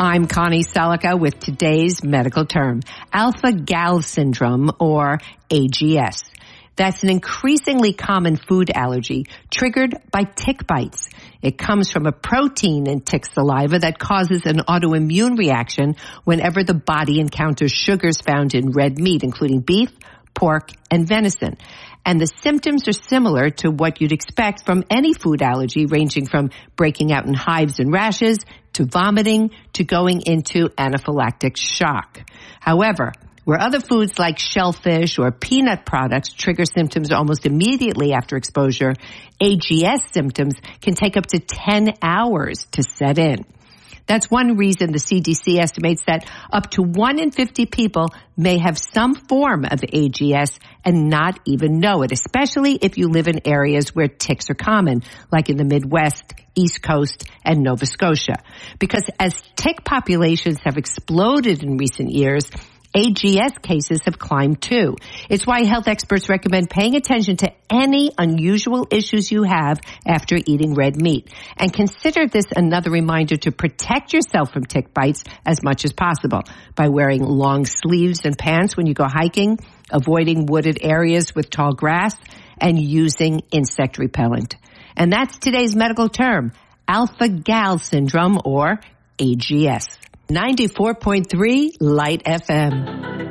I'm Connie Selica with today's medical term, alpha-gal syndrome, or AGS. That's an increasingly common food allergy triggered by tick bites. It comes from a protein in tick saliva that causes an autoimmune reaction whenever the body encounters sugars found in red meat, including beef, pork, and venison. And the symptoms are similar to what you'd expect from any food allergy, ranging from breaking out in hives and rashes, to vomiting, to going into anaphylactic shock. However, where other foods like shellfish or peanut products trigger symptoms almost immediately after exposure, AGS symptoms can take up to 10 hours to set in. That's one reason the CDC estimates that up to 1 in 50 people may have some form of AGS and not even know it, especially if you live in areas where ticks are common, like in the Midwest, East Coast, and Nova Scotia. Because as tick populations have exploded in recent years, AGS cases have climbed too. It's why health experts recommend paying attention to any unusual issues you have after eating red meat. And consider this another reminder to protect yourself from tick bites as much as possible by wearing long sleeves and pants when you go hiking, avoiding wooded areas with tall grass, and using insect repellent. And that's today's medical term, alpha-gal syndrome, or AGS. 94.3 Light FM.